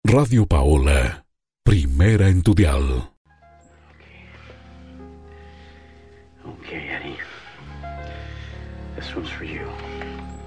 Radio Paola, primera en tu dial. Okay, Eddie. This one's for you.